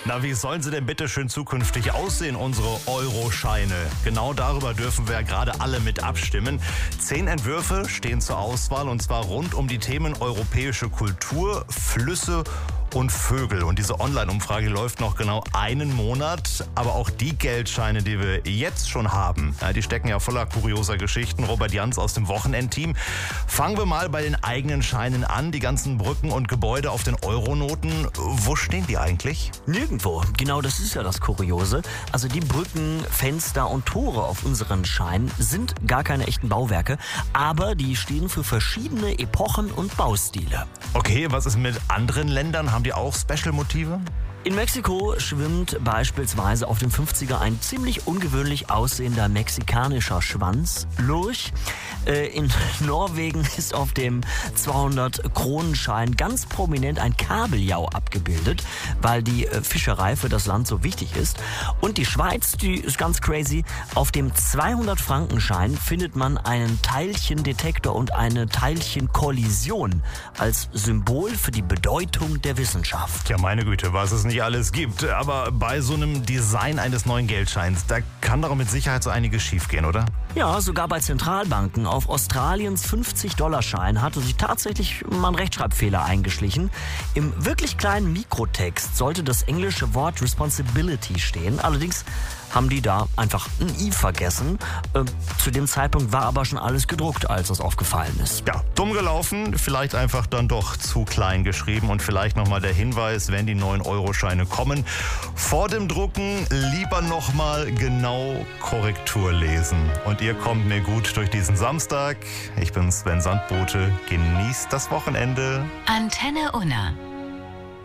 Na, wie sollen sie denn bitte schön zukünftig aussehen, unsere Euroscheine? Genau darüber dürfen wir ja gerade alle mit abstimmen. 10 Entwürfe stehen zur Auswahl und zwar rund um die Themen europäische Kultur, Flüsse und Vögel. Und diese Online-Umfrage läuft noch genau einen Monat. Aber auch die Geldscheine, die wir jetzt schon haben, die stecken ja voller kurioser Geschichten. Robert Jans aus dem Wochenendteam. Fangen wir mal bei den eigenen Scheinen an. Die ganzen Brücken und Gebäude auf den Euronoten. Wo stehen die eigentlich? Nirgendwo. Genau, das ist ja das Kuriose. Also die Brücken, Fenster und Tore auf unseren Scheinen sind gar keine echten Bauwerke, aber die stehen für verschiedene Epochen und Baustile. Okay, was ist mit anderen Ländern? Haben die auch Special-Motive? In Mexiko schwimmt beispielsweise auf dem 50er ein ziemlich ungewöhnlich aussehender mexikanischer Schwanz, Lurch. In Norwegen ist auf dem 200-Kronenschein ganz prominent ein Kabeljau abgebildet, weil die Fischerei für das Land so wichtig ist. Und die Schweiz, die ist ganz crazy. Auf dem 200-Frankenschein findet man einen Teilchendetektor und eine Teilchenkollision als Symbol für die Bedeutung der Wissenschaft. Ja, meine Güte, was es nicht alles gibt. Aber bei so einem Design eines neuen Geldscheins, da kann doch mit Sicherheit so einiges schiefgehen, oder? Ja, sogar bei Zentralbanken. Auf Australiens 50-Dollar-Schein hatte sich tatsächlich mal ein Rechtschreibfehler eingeschlichen. Im wirklich kleinen Mikrotext sollte das englische Wort Responsibility stehen. Allerdings haben die da einfach ein I vergessen. Zu dem Zeitpunkt war aber schon alles gedruckt, als das aufgefallen ist. Ja, dumm gelaufen, vielleicht einfach dann doch zu klein geschrieben. Und vielleicht nochmal der Hinweis, wenn die neuen Euroscheine kommen, vor dem Drucken lieber nochmal genau Korrektur lesen. Und ihr kommt mir gut durch diesen Samstag. Ich bin Sven Sandbote. Genießt das Wochenende. Antenne Unna.